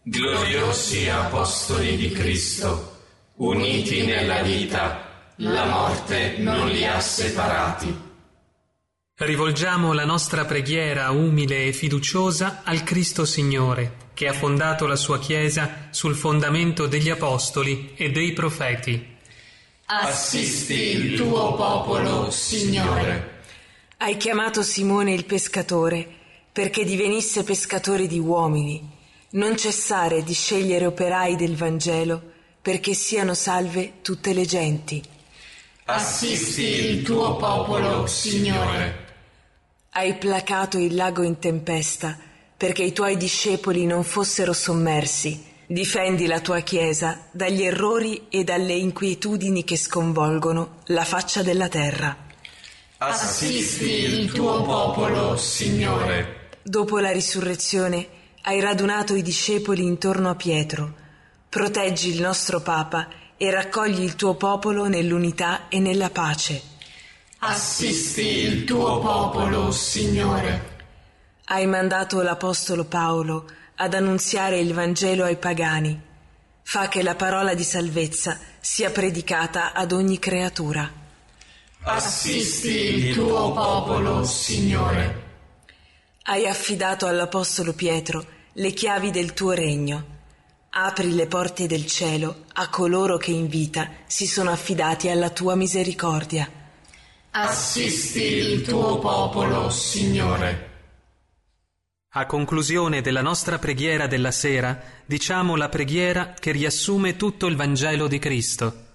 Gloriosi apostoli di Cristo, uniti nella vita, la morte non li ha separati. Rivolgiamo la nostra preghiera umile e fiduciosa al Cristo Signore, che ha fondato la sua Chiesa sul fondamento degli apostoli e dei profeti. Assisti il tuo popolo, Signore. Hai chiamato Simone il pescatore perché divenisse pescatore di uomini. Non cessare di scegliere operai del Vangelo perché siano salve tutte le genti. Assisti il tuo popolo, Signore. Hai placato il lago in tempesta perché i tuoi discepoli non fossero sommersi. Difendi la tua Chiesa dagli errori e dalle inquietudini che sconvolgono la faccia della terra. Assisti il tuo popolo, Signore. Dopo la risurrezione hai radunato i discepoli intorno a Pietro. Proteggi il nostro Papa e raccogli il tuo popolo nell'unità e nella pace. Assisti il tuo popolo, Signore. Hai mandato l'Apostolo Paolo ad annunziare il Vangelo ai pagani. Fa che la parola di salvezza sia predicata ad ogni creatura. Assisti il tuo popolo, Signore. Hai affidato all'Apostolo Pietro le chiavi del tuo regno. Apri le porte del cielo a coloro che in vita si sono affidati alla tua misericordia. Assisti il tuo popolo, Signore. A conclusione della nostra preghiera della sera, diciamo la preghiera che riassume tutto il Vangelo di Cristo.